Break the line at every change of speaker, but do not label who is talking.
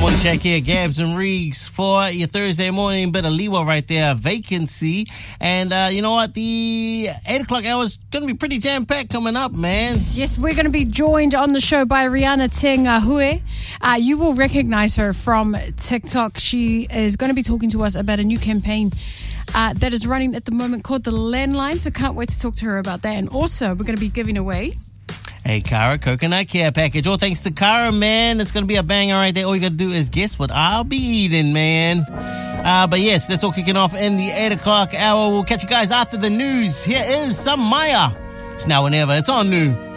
Morning Shack here, Gabs and Reeks for your Thursday morning. Bit of Liwa right there, Vacancy. And you know what? The 8 o'clock hour is going to be pretty jam-packed coming up, man.
Yes, we're going to be joined on the show by Rihanna Ting Hue. You will recognize her from TikTok. She is going to be talking to us about a new campaign that is running at the moment called The Landline. So can't wait to talk to her about that. And also, we're going to be giving away
a Kara Coconut Care Package. All thanks to Kara, man. It's going to be a banger right there. All you got to do is guess what I'll be eating, man. But yes, that's all kicking off in the 8 o'clock hour. We'll catch you guys after the news. Here is some Maya. It's now or never. It's on New.